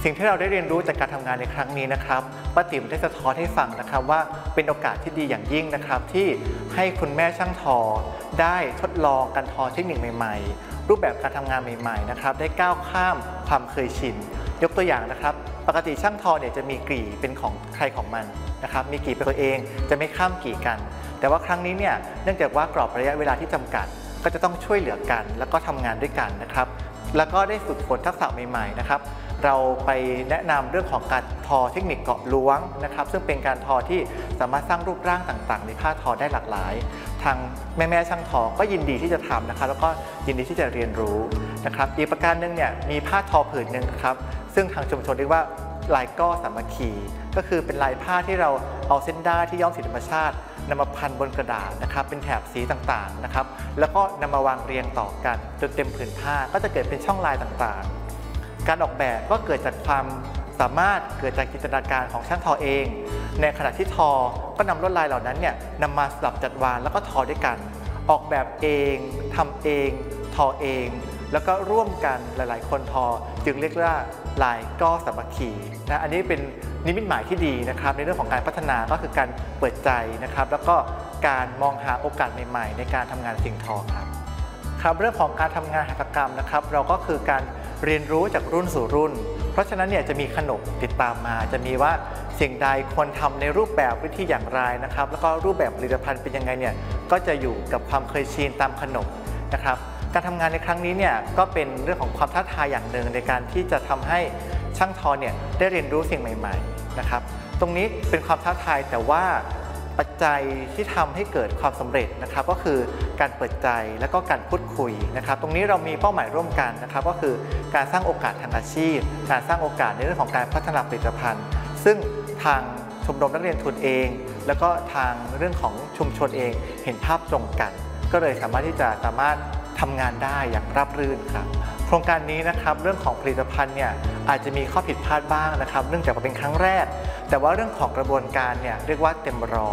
สิ่งที่เราได้เรียนรู้จากการทำงานในครั้งนี้นะครับป้าติ๋มได้สะท้อนให้ฟังนะครับว่าเป็นโอกาสที่ดีอย่างยิ่งนะครับที่ให้คุณแม่ช่างทอได้ทดลองการทอเทคนิคใหม่ๆรูปแบบการทำงานใหม่ๆนะครับได้ก้าวข้ามความเคยชินยกตัวอย่างนะครับปกติช่างทอเนี่ยจะมีกรี่เป็นของใครของมันนะครับมีกรี่เป็นตัวเองจะไม่ข้ามกรี่กันแต่ว่าครั้งนี้เนี่ยเนื่องจากว่ากรอบระยะเวลาที่จำกัดก็จะต้องช่วยเหลือกันแล้วก็ทำงานด้วยกันนะครับแล้วก็ได้ฝึกฝนทักษะใหม่ๆนะครับเราไปแนะนำเรื่องของการทอเทคนิคเกาะล้วงนะครับซึ่งเป็นการทอที่สามารถสร้างรูปร่างต่างๆในผ้าทอได้หลากหลายทางแม่ๆช่างทอก็ยินดีที่จะทำนะครับแล้วก็ยินดีที่จะเรียนรู้นะครับอีกประการหนึ่งเนี่ยมีผ้าทอผืนหนึ่งครับซึ่งทางชุมชนเรียกว่าลายก้อสามัคคีก็คือเป็นลายผ้าที่เราเอาเส้นด้ายที่ย้อมสีธรรมชาตินำมาพันบนกระดาษนะครับเป็นแถบสีต่างๆนะครับแล้วก็นำมาวางเรียงต่อกันจนเต็มผืนผ้าก็จะเกิดเป็นช่องลายต่างๆการออกแบบก็เกิดจากความสามารถเกิดจากจินตนาการของช่างทอเองในขณะที่ทอก็นำลวดลายเหล่านั้นเนี่ยนำมาสลับจัดวางแล้วก็ทอด้วยกันออกแบบเองทำเองทอเองแล้วก็ร่วมกันหลายๆคนทอจึงเรียกว่าลายก้อสามัคคีนะอันนี้เป็นนิมิตหมายที่ดีนะครับในเรื่องของการพัฒนาก็คือการเปิดใจนะครับแล้วก็การมองหาโอกาสใหม่ๆในการทำงานสิ่งทอครับเรื่องของการทำงานหัตถกรรมนะครับเราก็คือการเรียนรู้จากรุ่นสู่รุ่นเพราะฉะนั้นเนี่ยจะมีขนบติดตามมาจะมีว่าสิ่งใดควรทำในรูปแบบวิธีอย่างไรนะครับแล้วก็รูปแบบผลิตภัณฑ์เป็นยังไงเนี่ยก็จะอยู่กับความเคยชินตามขนบนะครับการทำงานในครั้งนี้เนี่ยก็เป็นเรื่องของความท้าทายอย่างหนึ่งในการที่จะทำให้ช่างทอเนี่ยได้เรียนรู้สิ่งใหม่ๆนะครับตรงนี้เป็นความท้าทายแต่ว่าปัจจัยที่ทำให้เกิดความสำเร็จนะครับก็คือการเปิดใจและก็การพูดคุยนะครับตรงนี้เรามีเป้าหมายร่วมกันนะครับก็คือการสร้างโอกาสทางอาชีพการสร้างโอกาสในเรื่องของการพัฒนาผลิตภัณฑ์ซึ่งทางชมรมนักเรียนทุนเองแล้วก็ทางเรื่องของชุมชนเองเห็นภาพตรงกันก็เลยสามารถทำงานได้อย่างราบรื่นครับโครงการนี้นะครับเรื่องของผลิตภัณฑ์เนี่ยอาจจะมีข้อผิดพลาดบ้างนะครับเนื่องจากว่าเป็นครั้งแรกแต่ว่าเรื่องของกระบวนการเนี่ยเรียกว่าเต็มร้อย